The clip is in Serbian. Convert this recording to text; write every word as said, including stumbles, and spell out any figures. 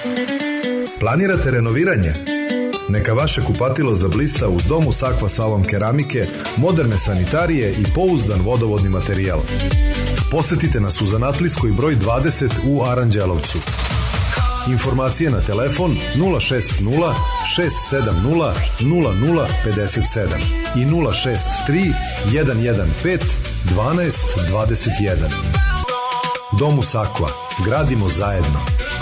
Planirate renoviranje? Neka vaše kupatilo zablista uz Dom uz Aqua salon keramike, moderne sanitarije i pouzdan vodovodni materijal. Posetite nas u Zanatlijskoj broj dvadeset u Aranđelovcu. Informacije na telefon nula šest nula šest sedam nula nula nula pet sedam i nula šest tri jedan jedan pet dvanaest dvadeset jedan. Dom uz Aqua. Gradimo zajedno.